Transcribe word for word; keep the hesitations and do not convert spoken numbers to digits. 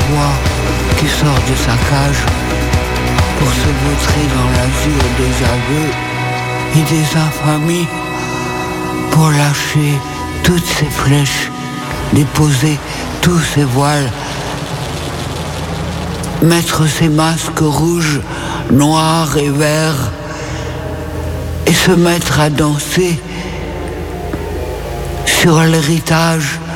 roi qui sort de sa cage pour se vautrer dans l'azur des aveux et des infamies, pour lâcher toutes ses flèches, déposer tous ses voiles, mettre ses masques rouges, noirs et verts, et se mettre à danser sur l'héritage